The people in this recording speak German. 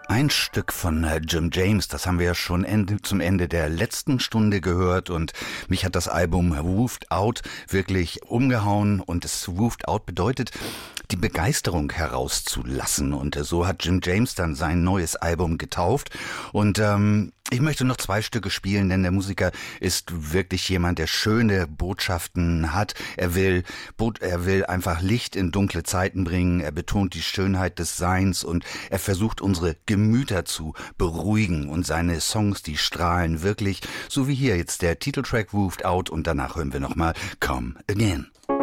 Ein Stück von Jim James, das haben wir ja schon zum Ende der letzten Stunde gehört und mich hat das Album Woofed Out wirklich umgehauen und das Woofed Out bedeutet, die Begeisterung herauszulassen und so hat Jim James dann sein neues Album getauft und ich möchte noch 2 Stücke spielen, denn der Musiker ist wirklich jemand, der schöne Botschaften hat. Er will einfach Licht in dunkle Zeiten bringen. Er betont die Schönheit des Seins und er versucht unsere Gemüter zu beruhigen und seine Songs, die strahlen wirklich, so wie hier jetzt der Titeltrack Woofed Out und danach hören wir nochmal Come Again.